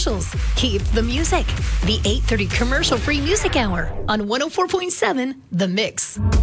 commercials. Keep the music. The 8:30 commercial-free music hour on 104.7 The Mix.